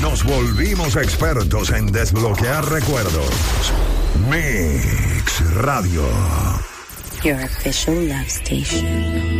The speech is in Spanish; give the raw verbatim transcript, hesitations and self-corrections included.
nos volvimos expertos en desbloquear recuerdos. Mix Radio. Your official love station.